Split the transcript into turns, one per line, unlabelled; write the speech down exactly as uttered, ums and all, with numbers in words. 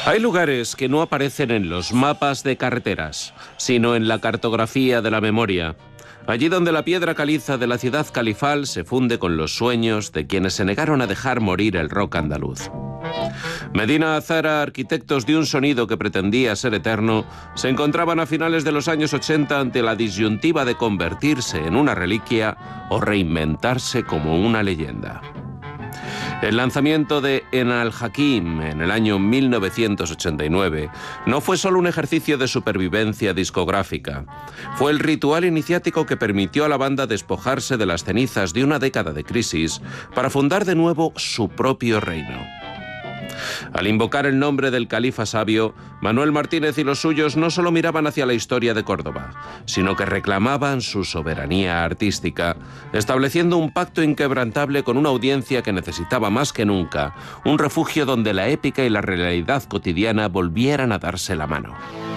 Hay lugares que no aparecen en los mapas de carreteras, sino en la cartografía de la memoria. Allí donde la piedra caliza de la ciudad califal se funde con los sueños de quienes se negaron a dejar morir el rock andaluz. Medina Azara, arquitectos de un sonido que pretendía ser eterno, se encontraban a finales de los años ochenta ante la disyuntiva de convertirse en una reliquia o reinventarse como una leyenda. El lanzamiento de En Al-Hakim en el año mil novecientos ochenta y nueve no fue solo un ejercicio de supervivencia discográfica. Fue el ritual iniciático que permitió a la banda despojarse de las cenizas de una década de crisis para fundar de nuevo su propio reino. Al invocar el nombre del califa sabio, Manuel Martínez y los suyos no solo miraban hacia la historia de Córdoba, sino que reclamaban su soberanía artística, estableciendo un pacto inquebrantable con una audiencia que necesitaba más que nunca un refugio donde la épica y la realidad cotidiana volvieran a darse la mano.